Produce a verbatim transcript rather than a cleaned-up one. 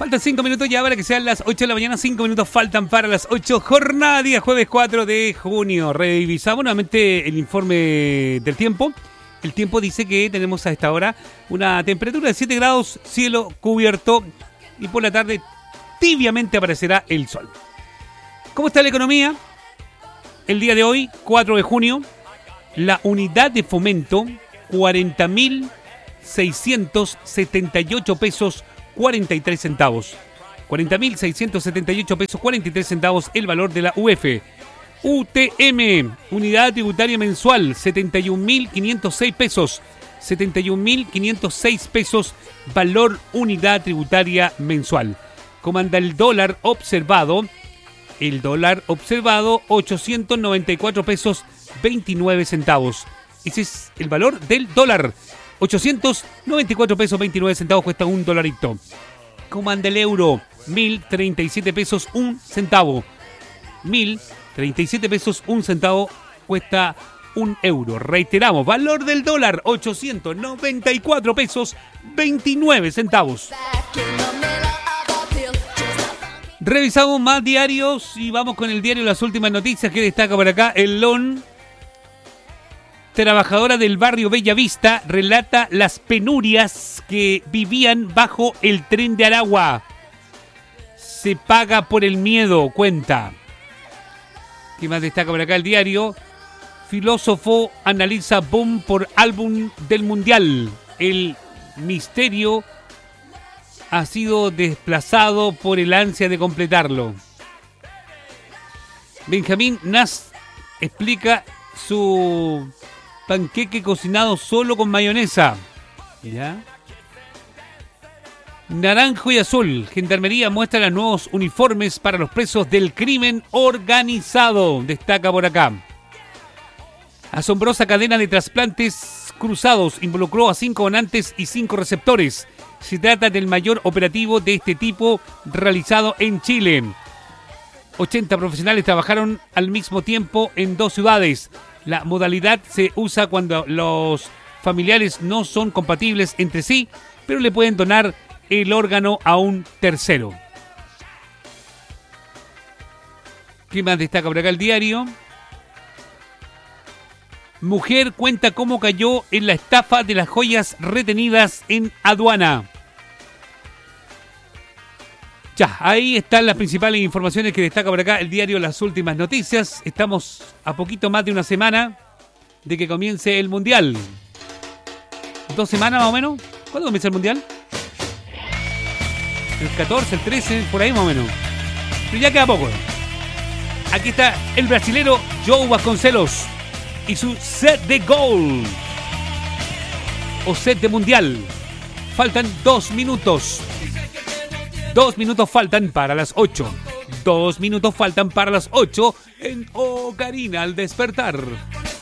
Faltan cinco minutos ya para que sean las ocho de la mañana. Cinco minutos faltan para las ocho. Jornada día jueves cuatro de junio. Revisamos nuevamente el informe del tiempo. El tiempo dice que tenemos a esta hora una temperatura de siete grados, cielo cubierto y por la tarde tibiamente aparecerá el sol. ¿Cómo está la economía? El día de hoy, cuatro de junio, la unidad de fomento, cuarenta mil seiscientos setenta y ocho pesos cuarenta y tres centavos. cuarenta mil seiscientos setenta y ocho pesos cuarenta y tres centavos el valor de la U F. U T M, unidad tributaria mensual, setenta y un mil quinientos seis pesos. setenta y un mil quinientos seis pesos, valor unidad tributaria mensual. ¿Cómo anda el dólar observado? El dólar observado, ochocientos noventa y cuatro pesos veintinueve centavos. Ese es el valor del dólar. ochocientos noventa y cuatro pesos veintinueve centavos cuesta un dolarito. ¿Cómo anda el euro? mil treinta y siete pesos un centavo. mil treinta y siete pesos un centavo cuesta un euro. Reiteramos, valor del dólar, ochocientos noventa y cuatro pesos veintinueve centavos. Revisamos más diarios y vamos con el diario Las Últimas Noticias que destaca por acá. El L O N, trabajadora del barrio Bellavista, relata las penurias que vivían bajo el tren de Aragua. Se paga por el miedo, cuenta. ¿Qué más destaca por acá el diario? Filósofo analiza boom por álbum del Mundial. El misterio ha sido desplazado por el ansia de completarlo. Benjamín Nas explica su panqueque cocinado solo con mayonesa. ¿Ya? Naranjo y azul. Gendarmería muestra los nuevos uniformes para los presos del crimen organizado. Destaca por acá. Asombrosa cadena de trasplantes cruzados involucró a cinco donantes y cinco receptores. Se trata del mayor operativo de este tipo realizado en Chile. ochenta profesionales trabajaron al mismo tiempo en dos ciudades. La modalidad se usa cuando los familiares no son compatibles entre sí, pero le pueden donar el órgano a un tercero. ¿Qué más destaca por acá el diario? Mujer cuenta cómo cayó en la estafa de las joyas retenidas en aduana. Ya, ahí están las principales informaciones que destaca por acá el diario Las Últimas Noticias. Estamos a poquito más de una semana de que comience el Mundial. ¿Dos semanas más o menos? ¿Cuándo comienza el Mundial? El catorce, el trece, por ahí más o menos. Pero ya queda poco. Aquí está el brasilero João Vasconcelos y su set de gol. O set de Mundial. Faltan dos minutos. Dos minutos faltan para las ocho. Dos minutos faltan para las ocho en Ocarina al despertar.